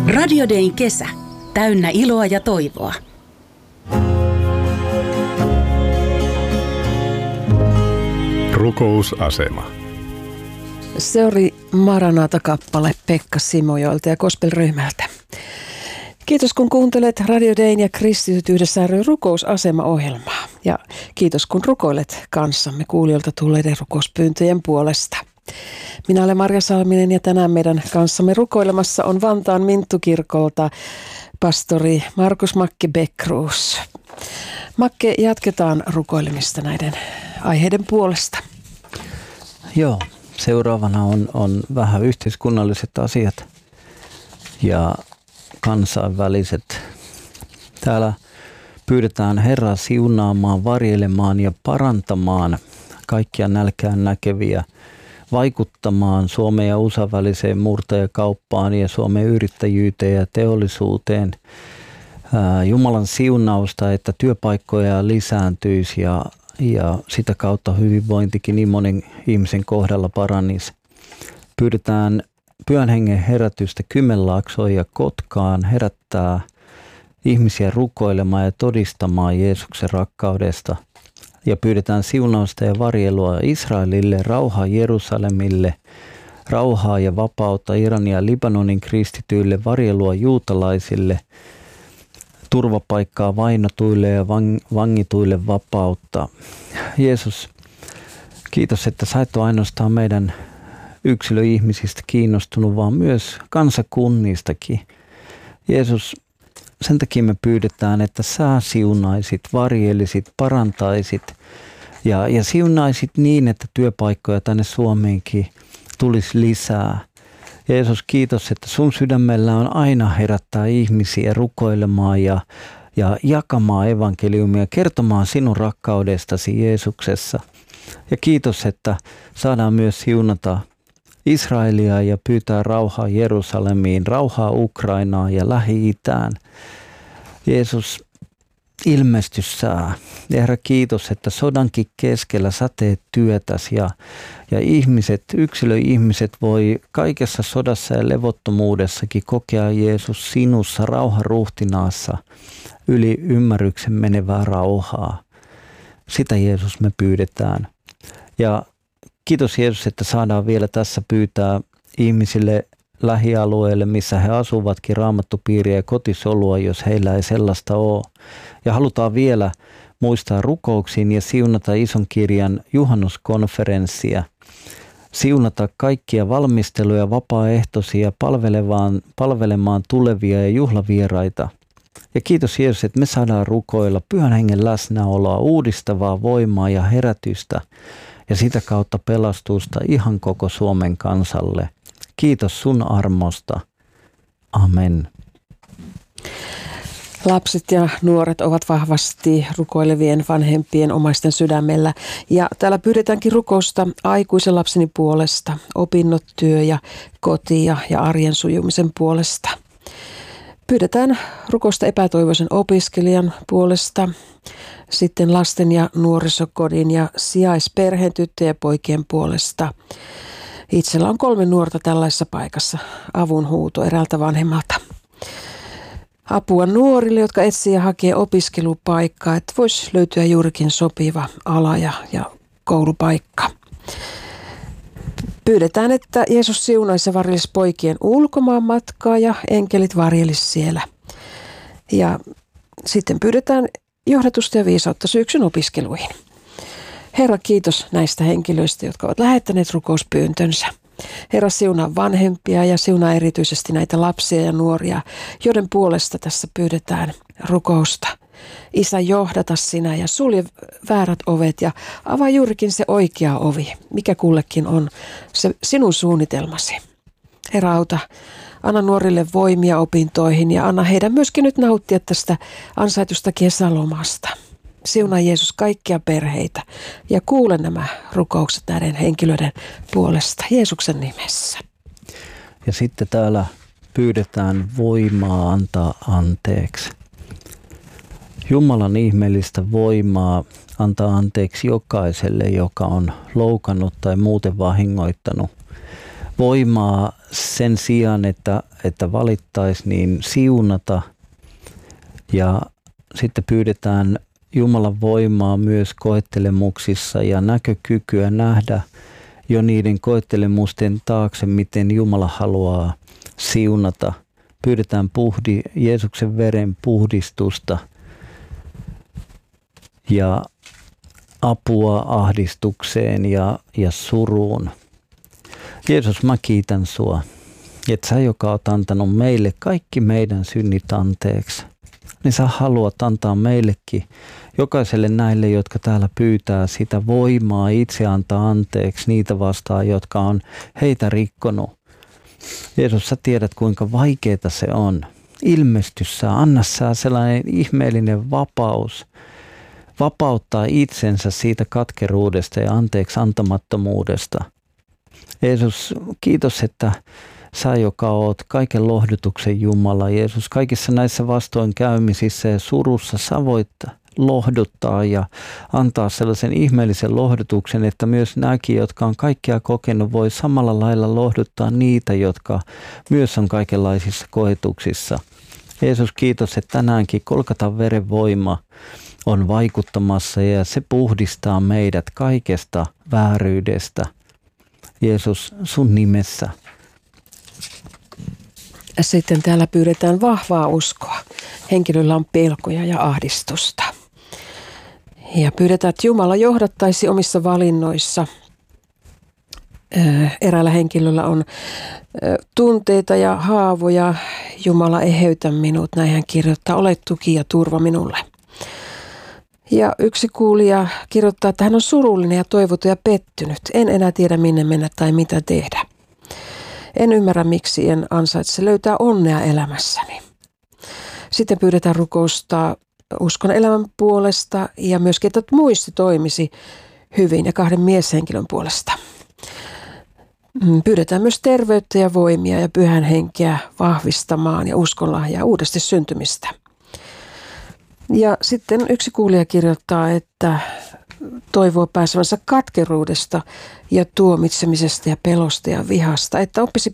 Radio Dayn kesä. Täynnä iloa ja toivoa. Rukousasema. Se oli Maranata-kappale Pekka Simojoelta ja Gospel-ryhmältä. Kiitos kun kuuntelet Radio Dayn ja Kristityt yhdessä ry rukousasema-ohjelmaa. Ja kiitos kun rukoilet kanssamme kuulijoilta tulleiden rukouspyyntöjen puolesta. Minä olen Marja Salminen ja tänään meidän kanssamme rukoilemassa on Vantaan Minttukirkolta pastori Markus Makke Bäckroos. Makke, jatketaan rukoilemista näiden aiheiden puolesta. Joo, seuraavana on vähän yhteiskunnalliset asiat ja kansainväliset. Täällä pyydetään Herraa siunaamaan, varjelemaan ja parantamaan kaikkia nälkään näkeviä, vaikuttamaan Suomen ja USA väliseen murtajakauppaan ja Suomen yrittäjyyteen ja teollisuuteen. Jumalan siunausta, että työpaikkoja lisääntyisi ja sitä kautta hyvinvointikin niin monen ihmisen kohdalla paranisi. Pyydetään Pyhän Hengen herätystä Kymenlaaksoon ja Kotkaan, herättää ihmisiä rukoilemaan ja todistamaan Jeesuksen rakkaudesta. Ja pyydetään siunausta ja varjelua Israelille, rauhaa Jerusalemille, rauhaa ja vapautta Iranin ja Libanonin kristityille, varjelua juutalaisille, turvapaikkaa vainotuille ja vangituille vapautta. Jeesus, kiitos, että sä et ole ainoastaan meidän yksilöihmisistä kiinnostunut, vaan myös kansakunnistakin. Jeesus, sen takia me pyydetään, että sä siunaisit, varjelisit, parantaisit ja siunaisit niin, että työpaikkoja tänne Suomeenkin tulisi lisää. Jeesus, kiitos, että sun sydämellä on aina herättää ihmisiä rukoilemaan ja jakamaan evankeliumia, kertomaan sinun rakkaudestasi Jeesuksessa. Ja kiitos, että saadaan myös siunata Israelia ja pyytää rauhaa Jerusalemiin, rauhaa Ukrainaan ja Lähi-Itään. Jeesus, ilmesty sä. Herra, kiitos, että sodankin keskellä sä teet työtäsi ja ihmiset, yksilöihmiset voi kaikessa sodassa ja levottomuudessakin kokea Jeesus sinussa rauhan ruhtinaassa yli ymmärryksen menevää rauhaa. Sitä Jeesus me pyydetään. Ja kiitos Jeesus, että saadaan vielä tässä pyytää ihmisille lähialueille, missä he asuvatkin, raamattupiiriä ja kotisolua, jos heillä ei sellaista ole. Ja halutaan vielä muistaa rukouksiin ja siunata ison kirjan juhannuskonferenssia. Siunata kaikkia valmisteluja, vapaaehtoisia, palvelemaan tulevia ja juhlavieraita. Ja kiitos Jeesus, että me saadaan rukoilla Pyhän Hengen läsnäoloa, uudistavaa voimaa ja herätystä ja sitä kautta pelastusta ihan koko Suomen kansalle. Kiitos sun armosta. Amen. Lapset ja nuoret ovat vahvasti rukoilevien vanhempien omaisten sydämellä. Ja täällä pyydetäänkin rukousta aikuisen lapseni puolesta, opinnot, työ ja koti ja arjen sujumisen puolesta. Pyydetään rukousta epätoivoisen opiskelijan puolesta, sitten lasten ja nuorisokodin ja sijaisperheen tyttöjen ja poikien puolesta. Itsellä on 3 nuorta tällaisessa paikassa. Avun huuto eräältä vanhemmalta. Apua nuorille, jotka etsii ja hakee opiskelupaikkaa, että voisi löytyä juurikin sopiva ala ja koulupaikka. Pyydetään, että Jeesus siunaisi ja varjelisi poikien ulkomaan matkaa ja enkelit varjelisi siellä. Ja sitten pyydetään johdatusta ja viisautta syksyn opiskeluihin. Herra, kiitos näistä henkilöistä, jotka ovat lähettäneet rukouspyyntönsä. Herra, siunaa vanhempia ja siunaa erityisesti näitä lapsia ja nuoria, joiden puolesta tässä pyydetään rukousta. Isä, johdata sinä ja sulje väärät ovet ja avaa juurikin se oikea ovi, mikä kullekin on se sinun suunnitelmasi. Herra, auta, anna nuorille voimia opintoihin ja anna heidän myöskin nyt nauttia tästä ansaitusta kesälomasta. Siunaa Jeesus kaikkia perheitä ja kuule nämä rukoukset näiden henkilöiden puolesta Jeesuksen nimessä. Ja sitten täällä pyydetään voimaa antaa anteeksi. Jumalan ihmeellistä voimaa antaa anteeksi jokaiselle, joka on loukannut tai muuten vahingoittanut. Voimaa sen sijaan, että valittaisiin, niin siunata. Ja sitten pyydetään Jumalan voimaa myös koettelemuksissa ja näkökykyä nähdä jo niiden koettelemusten taakse, miten Jumala haluaa siunata. Pyydetään Jeesuksen veren puhdistusta ja apua ahdistukseen ja suruun. Jeesus, mä kiitän sua, että sä, joka oot antanut meille kaikki meidän synnit anteeksi, niin sä haluat antaa meillekin, jokaiselle näille, jotka täällä pyytää sitä voimaa itse antaa anteeksi niitä vastaan, jotka on heitä rikkonut. Jeesus, sä tiedät, kuinka vaikeaa se on. Ilmesty sä, anna sä sellainen ihmeellinen vapaus, vapauttaa itsensä siitä katkeruudesta ja anteeksi antamattomuudesta. Jeesus, kiitos, että sä, joka oot kaiken lohdutuksen Jumala, Jeesus, kaikissa näissä vastoinkäymisissä ja surussa sä voit lohduttaa ja antaa sellaisen ihmeellisen lohdutuksen, että myös nämäkin, jotka on kaikkea kokenut, voi samalla lailla lohduttaa niitä, jotka myös on kaikenlaisissa koetuksissa. Jeesus, kiitos, että tänäänkin Golgatan veren voima on vaikuttamassa ja se puhdistaa meidät kaikesta vääryydestä. Jeesus, sun nimessä. Sitten täällä pyydetään vahvaa uskoa. Henkilöllä on pelkoja ja ahdistusta. Ja pyydetään, että Jumala johdattaisi omissa valinnoissa. Eräällä henkilöllä on tunteita ja haavoja. Jumala, eheytä minut, näin hän kirjoittaa, ole tuki ja turva minulle. Ja yksi kuulija kirjoittaa, että hän on surullinen ja toivoton ja pettynyt. En enää tiedä, minne mennä tai mitä tehdä. En ymmärrä, miksi en ansaitse löytää onnea elämässäni. Sitten pyydetään rukousta uskon elämän puolesta ja myöskin, että muisti toimisi hyvin ja 2 mieshenkilön puolesta. Pyydetään myös terveyttä ja voimia ja pyhän henkeä vahvistamaan ja uskonlahjaa uudesti syntymistä. Ja sitten yksi kuulija kirjoittaa, että toivoo pääsevänsä katkeruudesta ja tuomitsemisesta ja pelosta ja vihasta, että oppisi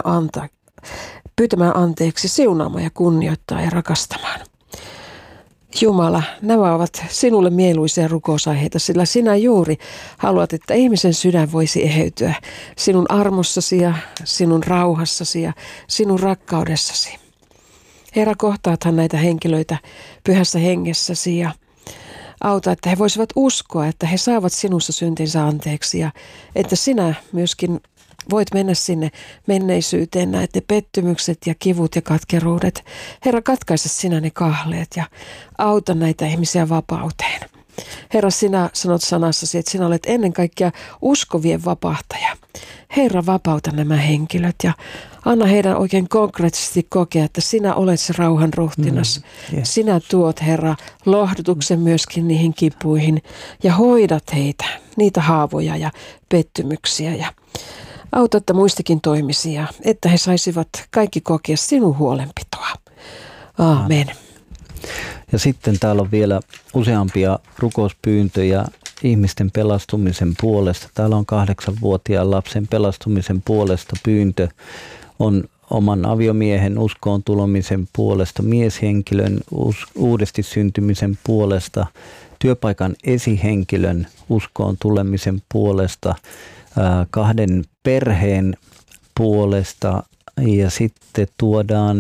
pyytämään anteeksi, siunaamaan ja kunnioittaa ja rakastamaan. Jumala, nämä ovat sinulle mieluisia rukousaiheita, sillä sinä juuri haluat, että ihmisen sydän voisi eheytyä sinun armossasi ja sinun rauhassasi ja sinun rakkaudessasi. Herra, kohtaathan näitä henkilöitä pyhässä hengessäsi ja auta, että he voisivat uskoa, että he saavat sinussa syntinsä anteeksi ja että sinä myöskin voit mennä sinne menneisyyteen, näette pettymykset ja kivut ja katkeruudet. Herra, katkaise sinä ne kahleet ja auta näitä ihmisiä vapauteen. Herra, sinä sanot sanassasi, että sinä olet ennen kaikkea uskovien vapahtaja. Herra, vapauta nämä henkilöt ja anna heidän oikein konkreettisesti kokea, että sinä olet se rauhan ruhtinas. Yes. Sinä tuot, Herra, lohdutuksen myöskin niihin kipuihin ja hoidat heitä, niitä haavoja ja pettymyksiä ja auta, että muistakin toimisi ja että he saisivat kaikki kokea sinun huolenpitoa. Aamen. Ja sitten täällä on vielä useampia rukouspyyntöjä ihmisten pelastumisen puolesta. Täällä on 8-vuotiaan lapsen pelastumisen puolesta pyyntö. On oman aviomiehen uskoon tulemisen puolesta, mieshenkilön uudesti syntymisen puolesta, työpaikan esihenkilön uskoon tulemisen puolesta, 2 perheen puolesta ja sitten tuodaan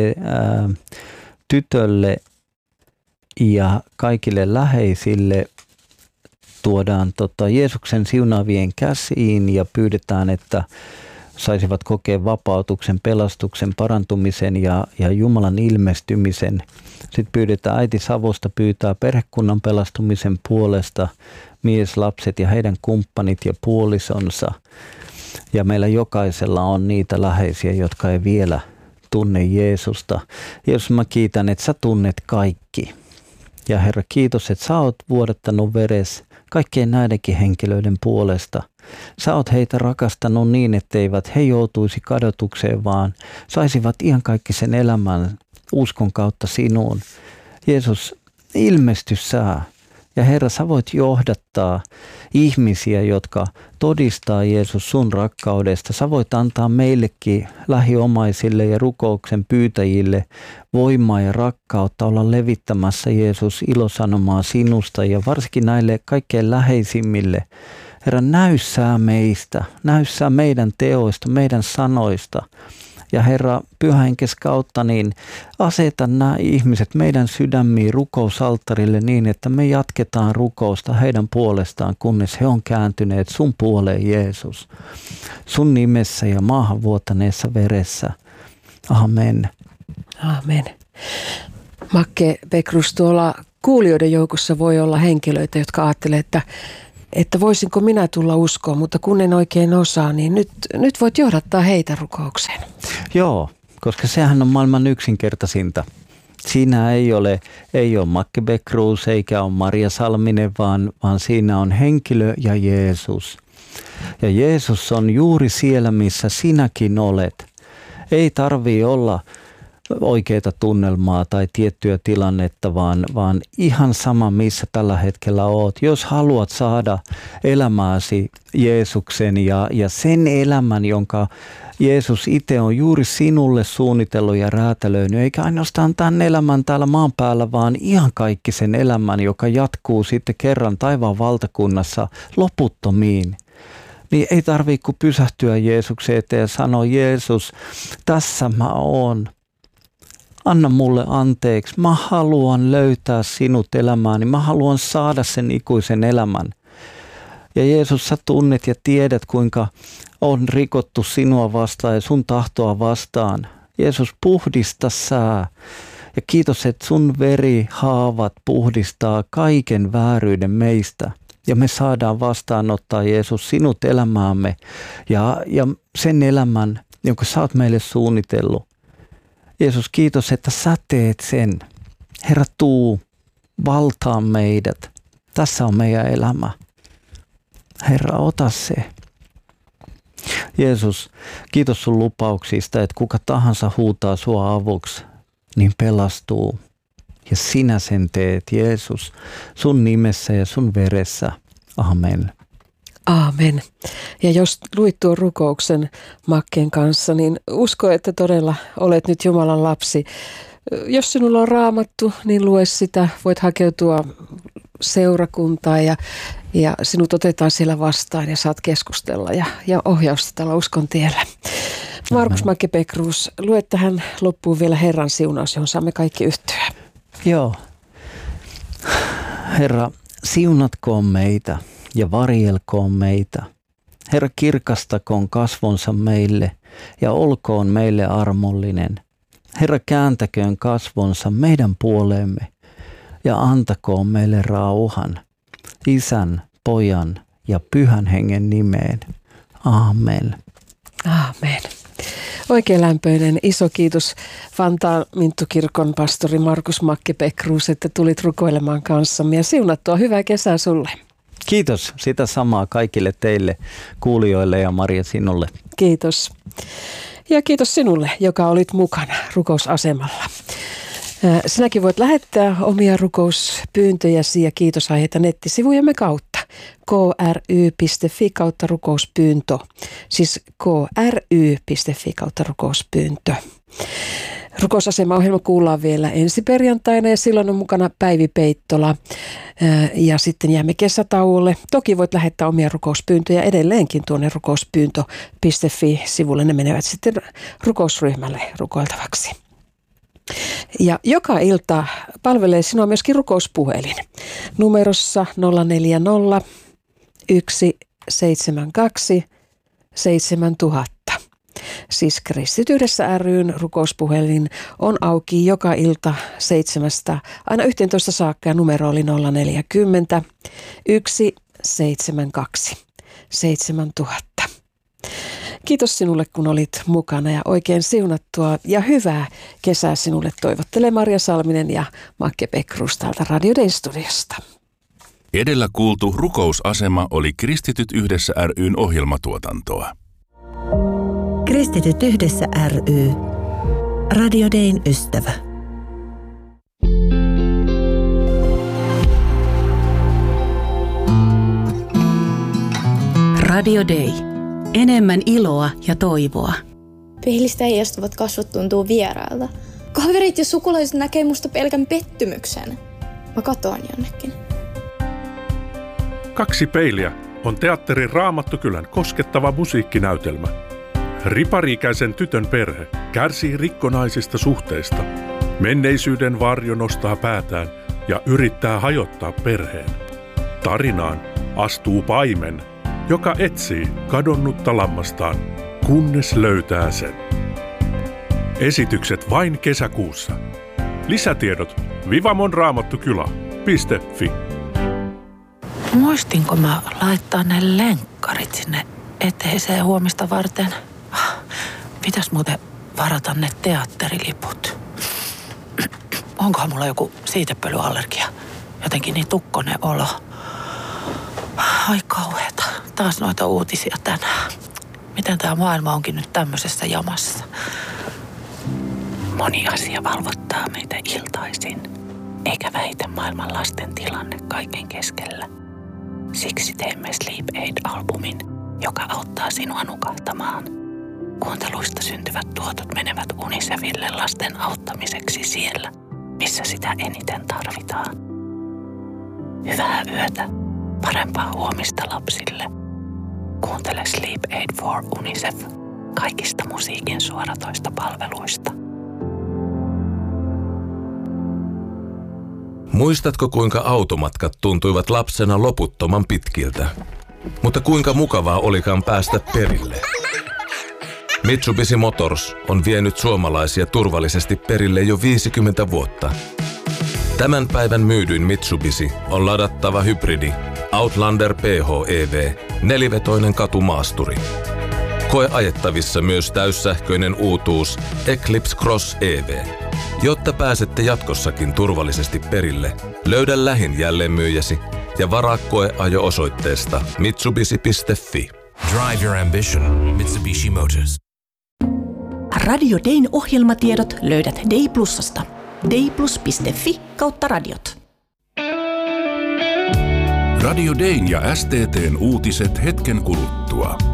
tytölle ja kaikille läheisille tuodaan Jeesuksen siunaavien käsiin ja pyydetään, että saisivat kokea vapautuksen, pelastuksen, parantumisen ja Jumalan ilmestymisen. Sitten pyydetään äiti Savosta pyytää perhekunnan pelastumisen puolesta mies, lapset ja heidän kumppanit ja puolisonsa. Ja meillä jokaisella on niitä läheisiä, jotka ei vielä tunne Jeesusta. Jeesus, mä kiitän, että sä tunnet kaikki. Ja Herra, kiitos, että sä oot vuodattanut veres kaikkien näidenkin henkilöiden puolesta. Sä oot heitä rakastanut niin, etteivät he joutuisi kadotukseen, vaan saisivat iankaikkisen elämän uskon kautta sinuun. Jeesus, ilmesty sä Ja Herra, sä voit johdattaa ihmisiä, jotka todistaa Jeesus sun rakkaudesta. Sä voit antaa meillekin lähiomaisille ja rukouksen pyytäjille voimaa ja rakkautta olla levittämässä Jeesus ilosanomaa sinusta ja varsinkin näille kaikkein läheisimmille. Herra, näyssää meistä, näyssää meidän teoista, meidän sanoista. Ja Herra, Pyhä Henkes kautta niin aseta nämä ihmiset meidän sydämiin rukousalttarille niin, että me jatketaan rukousta heidän puolestaan, kunnes he on kääntyneet sun puoleen, Jeesus. Sun nimessä ja maahan vuotaneessa veressä. Amen. Amen. Makke Pekrus, tuolla kuulijoiden joukossa voi olla henkilöitä, jotka ajattelee, että voisinko minä tulla uskoon, mutta kun en oikein osaa, niin nyt voit johdattaa heitä rukoukseen. Joo, koska sehän on maailman yksinkertaisinta. Siinä ei ole Makke Pekrus eikä ole Maria Salminen, vaan siinä on henkilö ja Jeesus. Ja Jeesus on juuri siellä, missä sinäkin olet. Ei tarvitse olla oikeaa tunnelmaa tai tiettyä tilannetta, vaan ihan sama, missä tällä hetkellä oot. Jos haluat saada elämääsi Jeesuksen ja sen elämän, jonka Jeesus itse on juuri sinulle suunnitellut ja räätälöinyt, eikä ainoastaan tämän elämän täällä maan päällä, vaan ihan kaikki sen elämän, joka jatkuu sitten kerran taivaan valtakunnassa loputtomiin. Niin ei tarvitse kuin pysähtyä Jeesuksen eteen ja sanoa, Jeesus, tässä mä oon. Anna mulle anteeksi. Mä haluan löytää sinut elämääni. Mä haluan saada sen ikuisen elämän. Ja Jeesus, sä tunnet ja tiedät, kuinka on rikottu sinua vastaan ja sun tahtoa vastaan. Jeesus, puhdista sä. Ja kiitos, että sun verihaavat puhdistaa kaiken vääryyden meistä. Ja me saadaan vastaanottaa, Jeesus, sinut elämäämme ja sen elämän, jonka sä oot meille suunnitellut. Jeesus, kiitos, että sä teet sen. Herra, tuu, valtaa meidät. Tässä on meidän elämä. Herra, ota se. Jeesus, kiitos sun lupauksista, että kuka tahansa huutaa sua avuksi, niin pelastuu. Ja sinä sen teet, Jeesus, sun nimessä ja sun veressä. Amen. Aamen. Ja jos luit tuon rukouksen Makkeen kanssa, niin usko, että todella olet nyt Jumalan lapsi. Jos sinulla on Raamattu, niin lue sitä. Voit hakeutua seurakuntaan ja sinut otetaan siellä vastaan ja saat keskustella ja ohjausta tällä uskon tiellä. Markus Makke Pekrus, lue tähän loppuun vielä Herran siunaus, johon saamme kaikki yhtyä. Joo. Herra, siunatkoon meitä ja varjelkoon meitä. Herra, kirkastakoon kasvonsa meille ja olkoon meille armollinen. Herra, kääntäköön kasvonsa meidän puoleemme ja antakoon meille rauhan Isän, Pojan ja Pyhän Hengen nimeen. Amen. Amen. Oikein lämpöinen iso kiitos Vantaan Minttukirkon pastori Markus Makke Pekrus, että tulit rukoilemaan kanssamme ja siunattua hyvää kesää sulle. Kiitos. Sitä samaa kaikille teille kuulijoille ja Maria sinulle. Kiitos. Ja kiitos sinulle, joka olit mukana rukousasemalla. Sinäkin voit lähettää omia rukouspyyntöjäsi ja kiitosaiheita nettisivujemme kautta. kry.fi/rukouspyyntö. Siis kry.fi/rukouspyyntö. Rukousasema-ohjelma kuullaan vielä ensi perjantaina ja silloin on mukana Päivi Peittola ja sitten jäämme kesätauolle. Toki voit lähettää omia rukouspyyntöjä edelleenkin tuonne rukouspyyntö.fi-sivulle. Ne menevät sitten rukousryhmälle rukoiltavaksi. Ja joka ilta palvelee sinua myöskin rukouspuhelin numerossa 040 172 7000. Siis Kristityhdessä ry:n rukouspuhelin on auki joka ilta 7 aina 11 saakka ja numero oli 040 172 7000. Kiitos sinulle, kun olit mukana ja oikein siunattua ja hyvää kesää sinulle toivottelee Maria Salminen ja Makke Pekrus täältä Radio Dayn studiosta. Edellä kuultu rukousasema oli Kristityt yhdessä ry:n ohjelmatuotantoa. Kristityt yhdessä ry. Radio Dayn ystävä. Radio Day. Enemmän iloa ja toivoa. Peilistä heijastuvat kasvot tuntuu vierailta. Kaverit ja sukulaiset näkee musta pelkän pettymyksen. Mä katoan jonnekin. 2 peiliä on teatterin Raamattukylän koskettava musiikkinäytelmä. Ripari-ikäisen tytön perhe kärsii rikkonaisista suhteista. Menneisyyden varjo nostaa päätään ja yrittää hajottaa perheen. Tarinaan astuu paimen, joka etsii kadonnutta lammastaan, kunnes löytää sen. Esitykset vain kesäkuussa. Lisätiedot vivamonraamattukylä.fi. Muistinko mä laittaa ne lenkkarit sinne eteiseen huomista varten? Pitäis muuten varata ne teatteriliput. Onkohan mulla joku siitepölyallergia? Jotenkin niin tukkonen olo. Ai kauheeta. Taas noita uutisia tänään. Miten tää maailma onkin nyt tämmöisessä jamassa? Moni asia valvottaa meitä iltaisin, eikä väitä maailman lasten tilanne kaiken keskellä. Siksi teemme Sleep Aid-albumin, joka auttaa sinua nukahtamaan. Kuunteluista syntyvät tuotot menevät UNICEFille lasten auttamiseksi siellä, missä sitä eniten tarvitaan. Hyvää yötä, parempaa huomista lapsille. Kuuntele Sleep Aid for UNICEF kaikista musiikin suoratoista palveluista. Muistatko, kuinka automatkat tuntuivat lapsena loputtoman pitkiltä? Mutta kuinka mukavaa olikaan päästä perille? Mitsubishi Motors on vienyt suomalaisia turvallisesti perille jo 50 vuotta. Tämän päivän myydyin Mitsubishi on ladattava hybridi Outlander PHEV, 4-vetoinen katumaasturi. Koe ajettavissa myös täyssähköinen uutuus Eclipse Cross EV. Jotta pääsette jatkossakin turvallisesti perille, löydä lähin jälleenmyyjäsi ja varaa koeajo osoitteesta mitsubishi.fi. Drive your ambition, Mitsubishi Motors. Radio Dayn ohjelmatiedot löydät Day Plusasta. dayplus.fi/radiot. Radio Dayn ja STT:n uutiset hetken kuluttua.